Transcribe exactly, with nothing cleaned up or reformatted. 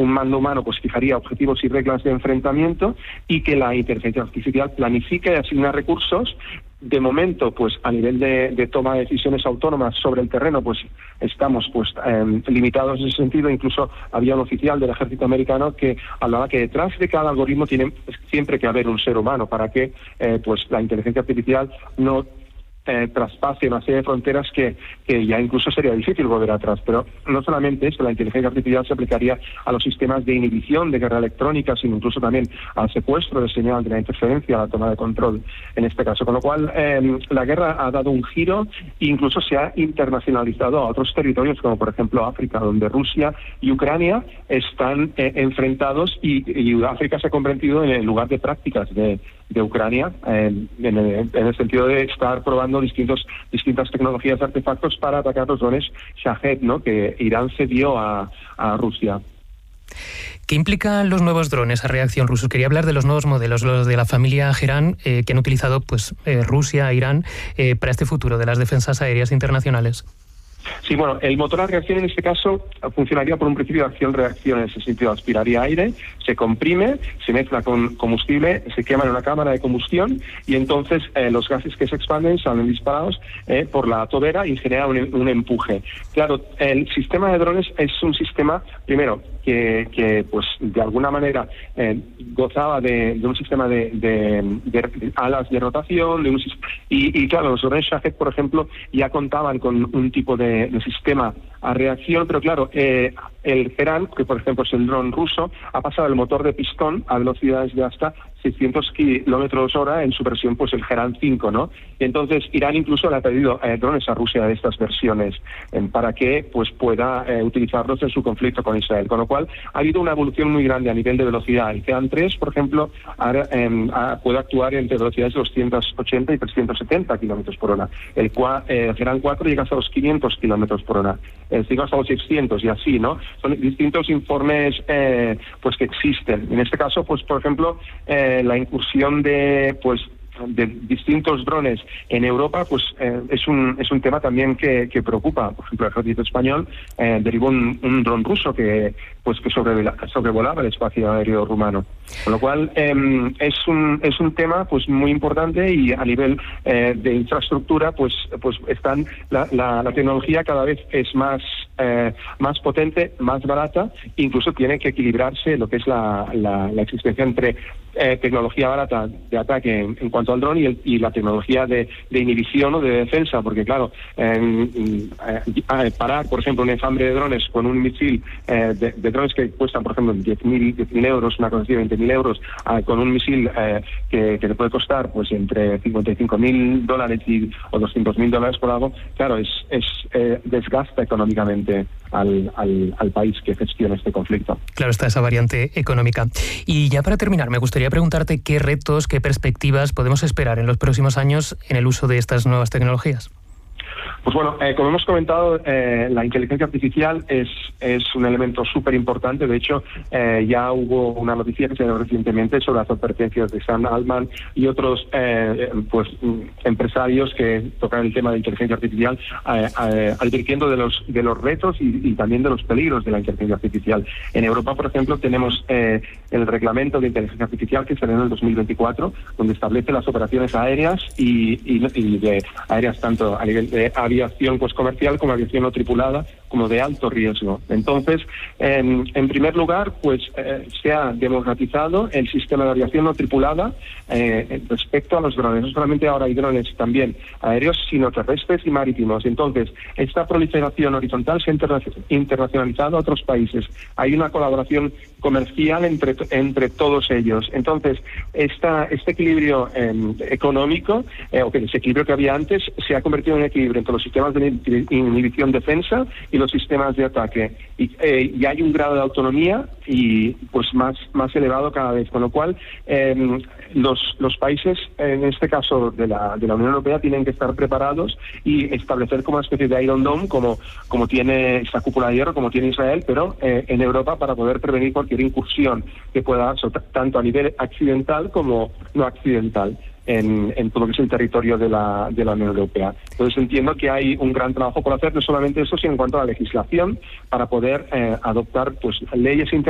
un mando humano pues fijaría objetivos y reglas de enfrentamiento y que la inteligencia artificial planifique y asigna recursos. De momento, pues a nivel de, de toma de decisiones autónomas sobre el terreno, pues estamos pues eh, limitados en ese sentido. Incluso había un oficial del ejército americano que hablaba que detrás de cada algoritmo tiene siempre que haber un ser humano para que eh, pues la inteligencia artificial no Eh, traspase una serie de fronteras que, que ya incluso sería difícil volver atrás. Pero no solamente esto, la inteligencia artificial se aplicaría a los sistemas de inhibición de guerra electrónica, sino incluso también al secuestro de señal, de la interferencia, a la toma de control en este caso. Con lo cual, eh, la guerra ha dado un giro e incluso se ha internacionalizado a otros territorios, como por ejemplo África, donde Rusia y Ucrania están eh, enfrentados y, y África se ha convertido en el lugar de prácticas de de Ucrania, eh, en, el, en el sentido de estar probando distintos distintas tecnologías de artefactos para atacar los drones Shahed, ¿no?, que Irán cedió a, a Rusia. ¿Qué implican los nuevos drones a reacción rusos? Quería hablar de los nuevos modelos, los de la familia Geran, eh, que han utilizado pues eh, Rusia e Irán eh, para este futuro de las defensas aéreas internacionales. Sí, bueno, el motor a reacción en este caso funcionaría por un principio de acción-reacción, en ese sentido aspiraría aire, se comprime, se mezcla con combustible, se quema en una cámara de combustión y entonces eh, los gases que se expanden salen disparados eh, por la tobera y genera un, un empuje. Claro, el sistema de drones es un sistema, primero, que, que pues de alguna manera eh, gozaba de, de un sistema de, de, de, de alas de rotación, de un, y, y claro, los drones Shahed, por ejemplo, ya contaban con un tipo de de sistema a reacción, pero claro, eh, el Geran, que por ejemplo es el dron ruso, ha pasado el motor de pistón a velocidades de hasta seiscientos kilómetros hora en su versión, pues el Geran cinco, ¿no? Y entonces Irán incluso le ha pedido eh, drones a Rusia de estas versiones eh, para que pues pueda eh, utilizarlos en su conflicto con Israel, con lo cual ha habido una evolución muy grande a nivel de velocidad. El Geran tres, por ejemplo, ahora, eh, puede actuar entre velocidades de doscientos ochenta y trescientos setenta kilómetros por hora. El, eh, el Geran cuatro llega hasta los quinientos kilómetros por hora. El cinco hasta los seiscientos y así, ¿no? Son distintos informes eh, pues que existen. En este caso, pues por ejemplo, eh, la incursión de pues de distintos drones en Europa, pues eh, es un es un tema también que, que preocupa. Por ejemplo, el ejército español eh, derivó un, un dron ruso que pues que sobrevola, sobrevolaba el espacio aéreo rumano. Con lo cual eh, es un es un tema pues muy importante y a nivel eh, de infraestructura pues pues están la, la, la tecnología cada vez es más eh, más potente, más barata, incluso tiene que equilibrarse lo que es la, la, la existencia entre eh, tecnología barata de ataque en, en cuanto al dron y, el, y la tecnología de, de inhibición o de defensa, porque claro, eh, eh, parar por ejemplo un enjambre de drones con un misil eh, de, de drones que cuestan por ejemplo diez mil euros, una cosa así, veinte mil euros, eh, con un misil eh, que, que le puede costar pues entre cincuenta y cinco mil dólares y, o doscientos mil dólares por algo, claro, es, es eh, desgasta económicamente al, al, al país que gestiona este conflicto. Claro, está esa variante económica. Y ya para terminar, me gustaría preguntarte qué retos, qué perspectivas podemos esperar en los próximos años en el uso de estas nuevas tecnologías. Pues bueno, eh, como hemos comentado, eh, la inteligencia artificial es, es un elemento súper importante. De hecho, eh, ya hubo una noticia que se dio recientemente sobre las advertencias de Sam Altman y otros eh, pues empresarios que tocan el tema de inteligencia artificial, eh, eh, advirtiendo de los de los retos y, y también de los peligros de la inteligencia artificial. En Europa, por ejemplo, tenemos eh, el reglamento de inteligencia artificial que salió en el dos mil veinticuatro, donde establece las operaciones aéreas y, y, y de aéreas tanto a nivel de aviación pues comercial como aviación no tripulada, como de alto riesgo. Entonces, en, en primer lugar, pues eh, se ha democratizado el sistema de aviación no tripulada eh, respecto a los drones. No solamente ahora hay drones también aéreos, sino terrestres y marítimos. Entonces, esta proliferación horizontal se ha interna- internacionalizado a otros países. Hay una colaboración comercial entre entre todos ellos. Entonces, esta, este equilibrio eh, económico, eh, o que el desequilibrio que había antes, se ha convertido en un equilibrio entre los sistemas de inhibición defensa y los sistemas de ataque. Y, eh, y hay un grado de autonomía y pues más más elevado cada vez, con lo cual eh, los los países, en este caso de la de la Unión Europea, tienen que estar preparados y establecer como una especie de Iron Dome, como como tiene esta cúpula de hierro, como tiene Israel, pero eh, en Europa, para poder prevenir cualquier incursión que pueda darse tanto a nivel accidental como no accidental en, en todo lo que es el territorio de la de la Unión Europea. Entonces entiendo que hay un gran trabajo por hacer, no solamente eso, sino en cuanto a la legislación, para poder eh, adoptar pues leyes internacionales